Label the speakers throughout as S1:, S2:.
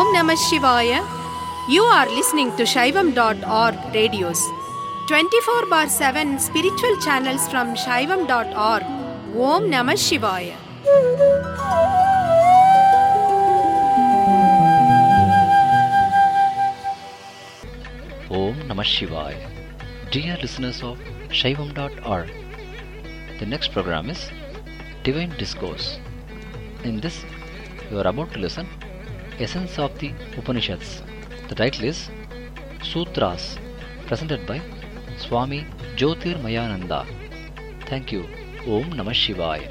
S1: Om Namah Shivaya. You are listening to Shaivam.org radios. 24 bar 7 spiritual channels from Shaivam.org. Om Namah Shivaya.
S2: Om Namah Shivaya. Dear listeners of Shaivam.org, the next program is Divine Discourse. In this, you are about to listen Essence of the Upanishads. The title is Sutras, presented by Swami Jyotirmayananda. Thank you. Om Namah Shivaya.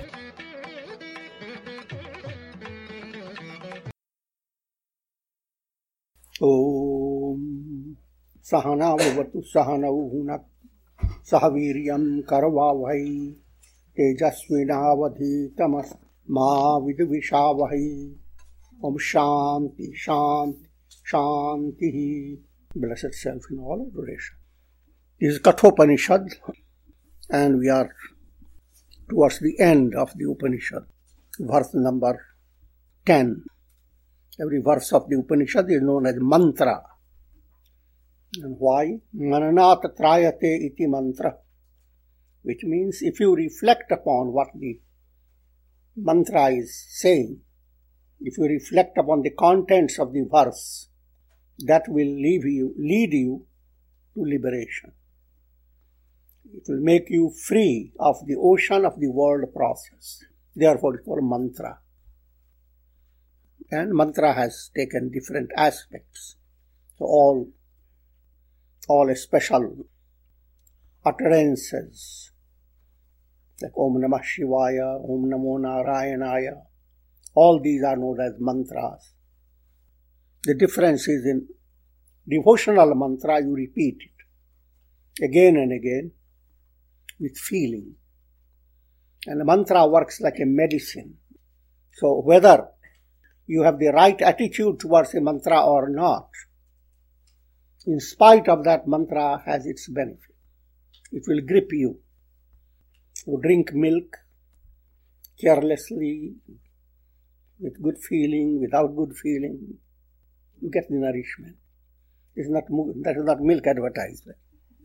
S3: Om Sahana Vavatu Sahana Uhunak Sahaviryam Karavavai Tejasvinavadhi Tamas Ma Vidvishavai. Om Shanti Shanti Shanti. Blessed self in all adoration. This is Kathopanishad, and we are towards the end of the Upanishad, verse number 10. Every verse of the Upanishad is known as mantra. And why? Mananat trayate iti mantra, which means if you reflect upon what the mantra is saying, if you reflect upon the contents of the verse, that will lead you to liberation. It will make you free of the ocean of the world process. Therefore, it's called mantra. And mantra has taken different aspects. So all special utterances like Om Namah Shivaya, Om Namo Narayanaya, all these are known as mantras. The difference is in devotional mantra, you repeat it again and again with feeling. And the mantra works like a medicine. So whether you have the right attitude towards a mantra or not, in spite of that, mantra has its benefit. It will grip you. You drink milk carelessly, with good feeling, without good feeling, you get the nourishment. That is not milk advertisement.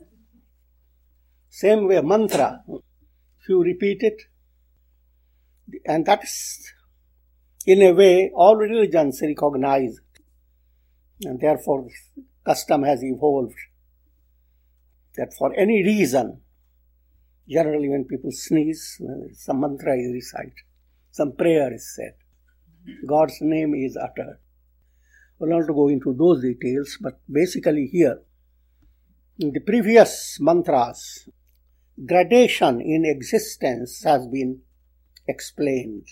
S3: Same way, mantra, if you repeat it, and that is, in a way, all religions recognize it. And therefore, custom has evolved that for any reason, generally when people sneeze, some mantra is recited, some prayer is said, God's name is uttered. We'll not go into those details, but basically here, in the previous mantras, gradation in existence has been explained.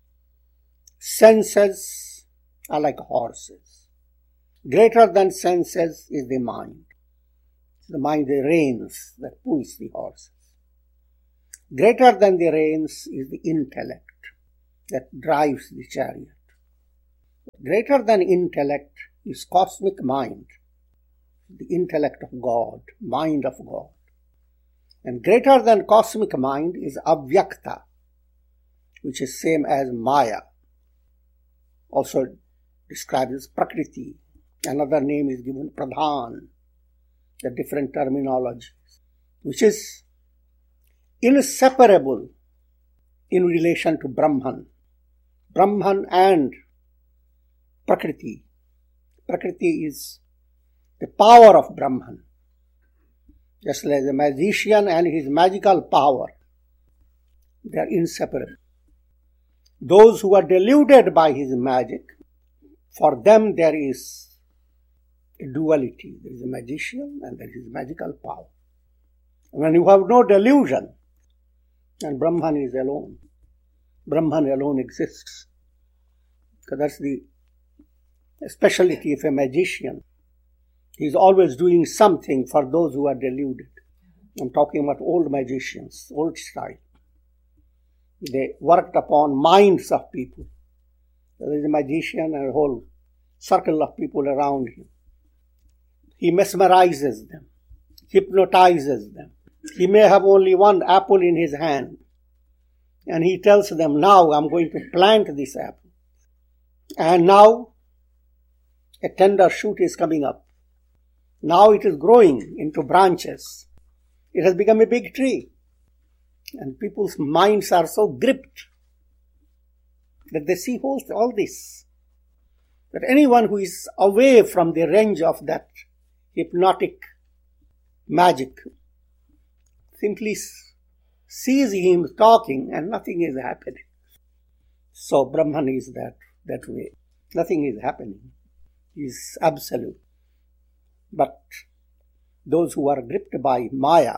S3: Senses are like horses. Greater than senses is the mind. The mind, the reins that pulls the horses. Greater than the reins is the intellect that drives the chariot. Greater than intellect is cosmic mind, the intellect of God, mind of God. And greater than cosmic mind is avyakta, which is same as Maya, also described as Prakriti. Another name is given Pradhan, the different terminologies, which is inseparable in relation to Brahman. Brahman and Prakriti. Prakriti is the power of Brahman. Just like the magician and his magical power, they are inseparable. Those who are deluded by his magic, for them there is a duality. There is a magician and there is magical power. When you have no delusion, and Brahman is alone, Brahman alone exists. Because that's the speciality of a magician. He is always doing something for those who are deluded. I'm talking about old magicians, old style. They worked upon minds of people. There is a magician and a whole circle of people around him. He mesmerizes them, hypnotizes them. He may have only one apple in his hand. And he tells them, now I'm going to plant this apple. And now A tender shoot is coming up. Now it is growing into branches. It has become a big tree. And people's minds are so gripped that they see all this. That anyone who is away from the range of that hypnotic magic simply sees him talking and nothing is happening. So Brahman is that way. Nothing is happening. He is absolute. But those who are gripped by Maya,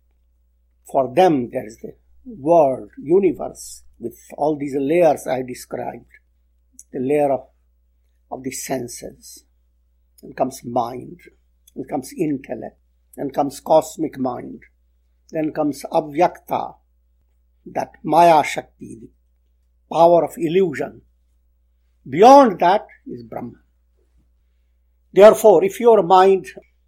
S3: for them there is the world, universe, with all these layers I described. The layer of the senses. Then comes mind. Then comes intellect. Then comes cosmic mind. Then comes Avyakta, that Maya Shakti, the power of illusion. Beyond that is Brahman. Therefore, if your mind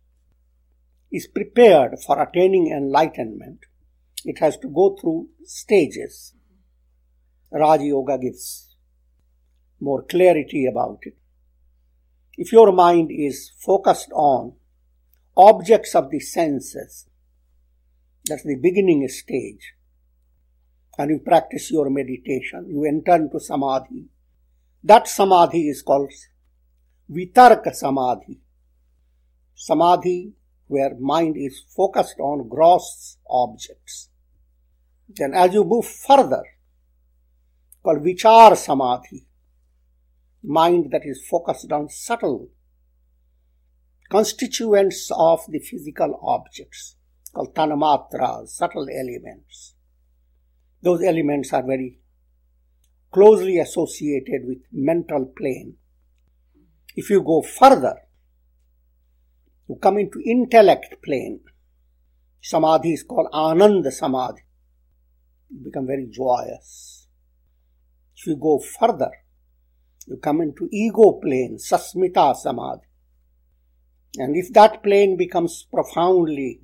S3: is prepared for attaining enlightenment, it has to go through stages. Raja Yoga gives more clarity about it. If your mind is focused on objects of the senses, that's the beginning stage, and you practice your meditation, you enter into samadhi. That samadhi is called vitarka samadhi. Samadhi where mind is focused on gross objects. Then as you move further, called vichar samadhi, mind that is focused on subtle constituents of the physical objects, called tanamatras, subtle elements. Those elements are very closely associated with mental plane. If you go further, you come into intellect plane. Samadhi is called Ananda Samadhi. You become very joyous. If you go further, you come into ego plane, Sasmita Samadhi. And if that plane becomes profoundly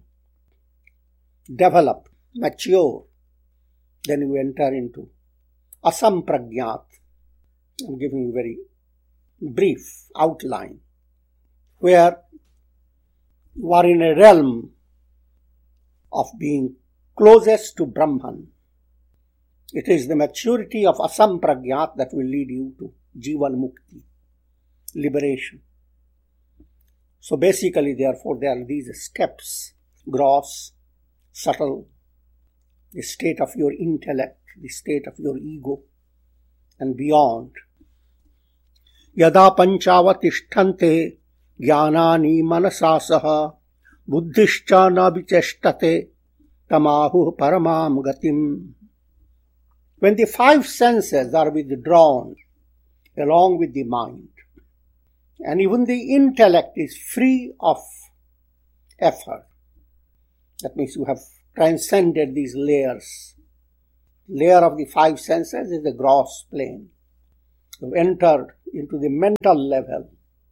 S3: developed, mature, then you enter into Asampragyat. I'm giving you a very brief outline, where you are in a realm of being closest to Brahman. It is the maturity of Asampragyat that will lead you to Jivan Mukti, liberation. So basically, therefore, there are these steps: gross, subtle, the state of your intellect, the state of your ego, and beyond. Yada panchavatishthante jnanani manasasaha buddhischa na vicheshtate tamahu paramam gatim. When the five senses are withdrawn along with the mind, and even the intellect is free of effort, that means you have transcended these layers. Layer of the five senses is the gross plane. You've entered into the mental level,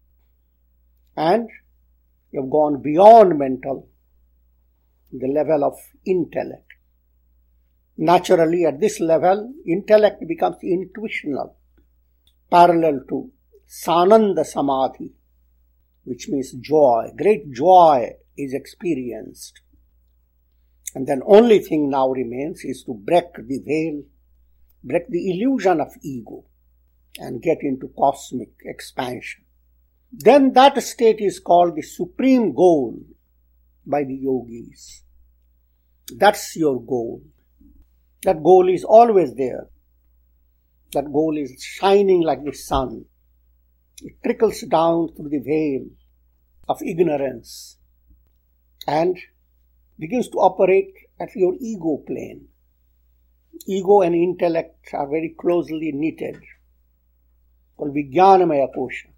S3: and you've gone beyond mental, the level of intellect. Naturally, at this level, intellect becomes intuitional, parallel to Sananda Samadhi, which means joy. Great joy is experienced. And then only thing now remains is to break the veil, break the illusion of ego, and get into cosmic expansion. Then that state is called the supreme goal by the yogis. That's your goal. That goal is always there. That goal is shining like the sun. It trickles down through the veil of ignorance and begins to operate at your ego plane. Ego and intellect are very closely knitted, called Vijnanamaya Kosha.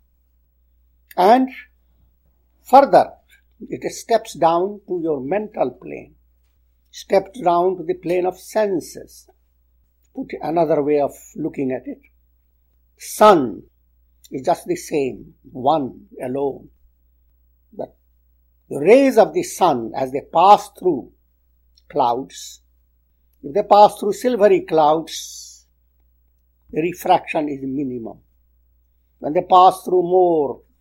S3: And further, it steps down to your mental plane, steps down to the plane of senses. Put another way of looking at it. Sun is just the same, one alone. But the rays of the sun, as they pass through clouds, if they pass through silvery clouds, the refraction is minimum. When they pass through more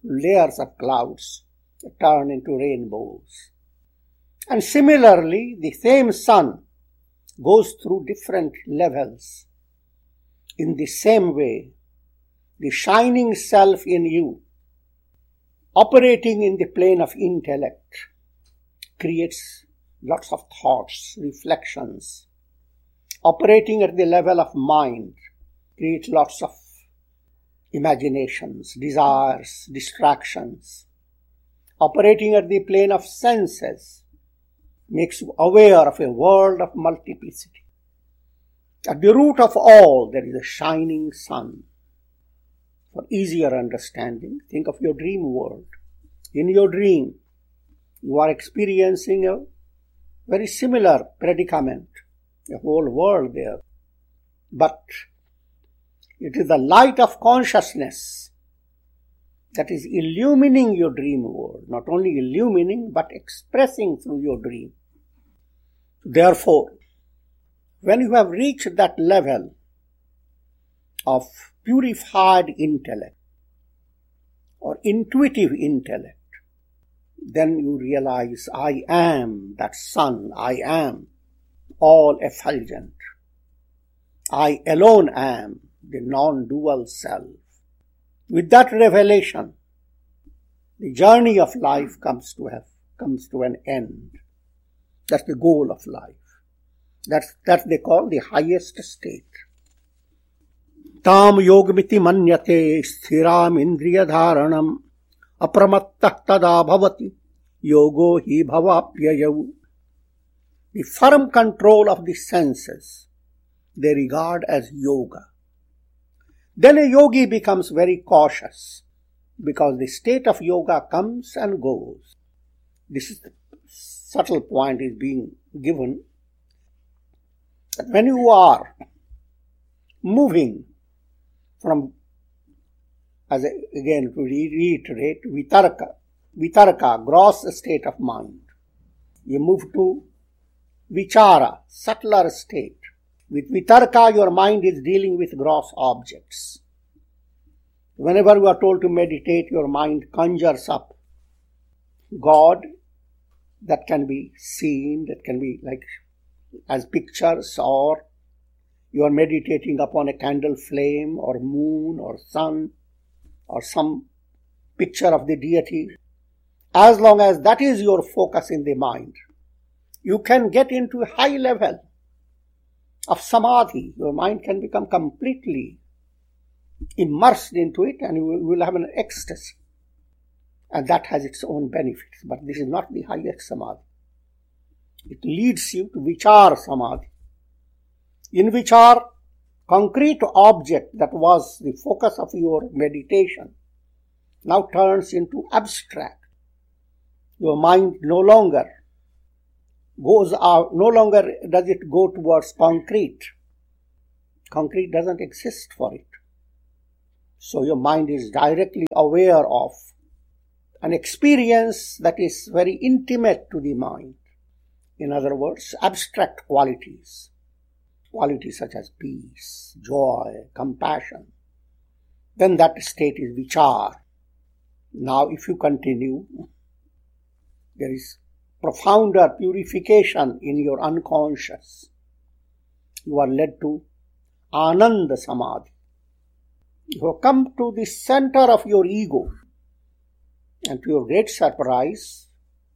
S3: layers of clouds that turn into rainbows. And similarly, the same sun goes through different levels. In the same way, the shining self in you, operating in the plane of intellect, creates lots of thoughts, reflections. Operating at the level of mind, creates lots of imaginations, desires, distractions. Operating at the plane of senses, makes you aware of a world of multiplicity. At the root of all, there is a shining sun. For easier understanding, think of your dream world. In your dream, you are experiencing a very similar predicament, a whole world there. But it is the light of consciousness that is illumining your dream world, not only illumining, but expressing through your dream. Therefore, when you have reached that level of purified intellect or intuitive intellect, then you realize, I am that sun, I am all effulgent. I alone am the non-dual self. With that revelation, the journey of life comes to an end. That's the goal of life. That's they call the highest state. Tam yogmiti manyate sthiram indriya dharanam apramattah tada bhavati yogo hi bhavapyayavu. The firm control of the senses they regard as yoga. Then a yogi becomes very cautious because the state of yoga comes and goes. This is the subtle point is being given. That when you are moving from, as again to reiterate, vitarka, gross state of mind, you move to vichara, subtler state. With vitarka, your mind is dealing with gross objects. Whenever you are told to meditate, your mind conjures up God that can be seen, that can be like as pictures, or you are meditating upon a candle flame or moon or sun or some picture of the deity. As long as that is your focus in the mind, you can get into a high level of samadhi. Your mind can become completely immersed into it and you will have an ecstasy. And that has its own benefits. But this is not the highest samadhi. It leads you to vichar samadhi, in which our concrete object that was the focus of your meditation now turns into abstract. Your mind no longer does it go towards concrete. Concrete doesn't exist for it. So your mind is directly aware of an experience that is very intimate to the mind. In other words, abstract qualities. Qualities such as peace, joy, compassion. Then that state is vichar. Now if you continue, there is profounder purification in your unconscious. You are led to Ananda Samadhi. You have come to the center of your ego. And to your great surprise,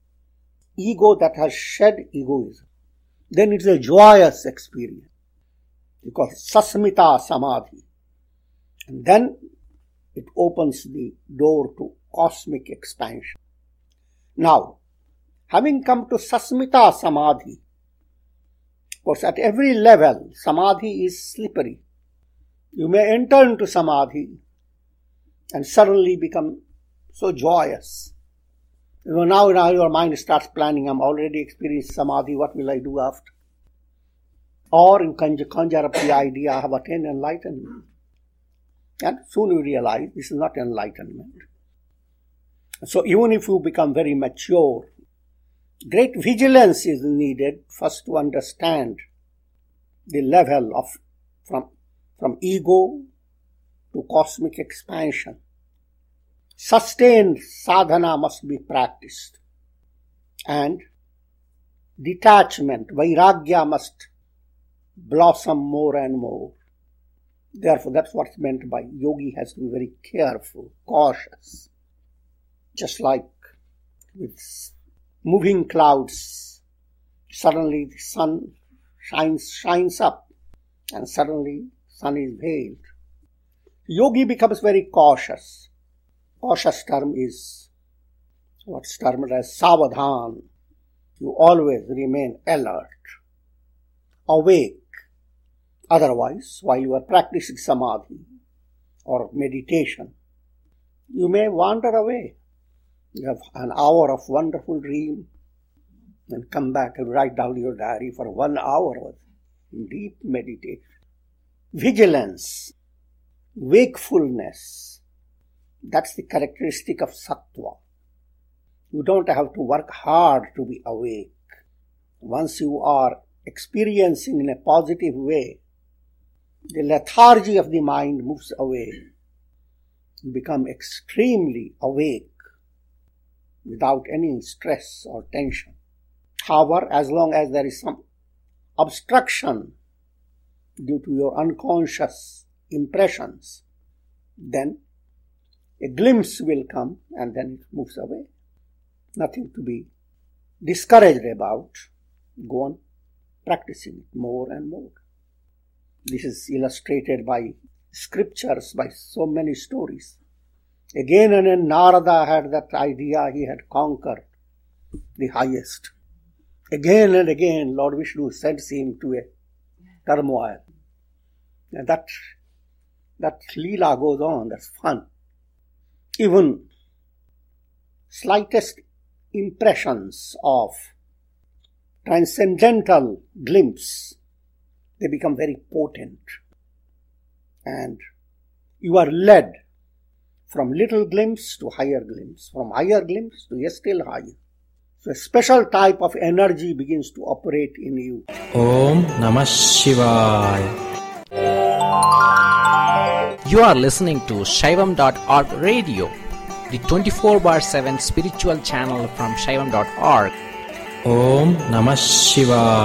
S3: ego that has shed egoism. Then it's a joyous experience. Because Sasmita Samadhi. And then it opens the door to cosmic expansion. Now, having come to Sasmita Samadhi, of course at every level, Samadhi is slippery. You may enter into Samadhi and suddenly become so joyous. Now your mind starts planning, I'm already experienced Samadhi, what will I do after? Or you conjure up the idea, I have attained enlightenment. And soon you realize this is not enlightenment. So even if you become very mature, great vigilance is needed first to understand the level of from ego to cosmic expansion. sustained sadhana must be practiced, and detachment, vairagya, must blossom more and more. Therefore, that's what's meant by yogi has to be very careful, cautious. Just like with moving clouds, suddenly the sun shines up and suddenly sun is veiled. Yogi becomes very cautious. Cautious term is what's termed as savadhan. You always remain alert, awake. Otherwise, while you are practicing samadhi or meditation, you may wander away. You have an hour of wonderful dream, and come back and write down your diary for 1 hour in deep meditation. Vigilance, wakefulness, that's the characteristic of sattva. You don't have to work hard to be awake. Once you are experiencing in a positive way, the lethargy of the mind moves away. You become extremely awake without any stress or tension. However, as long as there is some obstruction due to your unconscious impressions, then a glimpse will come and then it moves away. Nothing to be discouraged about. Go on practicing it more and more. This is illustrated by scriptures, by so many stories. Again and again, Narada had that idea, he had conquered the highest. Again and again, Lord Vishnu sends him to a turmoil. And that leela goes on, that's fun. Even slightest impressions of transcendental glimpse, they become very potent. And you are led from little glimpse to higher glimpse, from higher glimpse to a still higher. So a special type of energy begins to operate in you.
S4: Om Namah Shivaya.
S5: You are listening to Shaivam.org radio, the 24/7 spiritual channel from Shaivam.org.
S4: Om Namah Shivaya.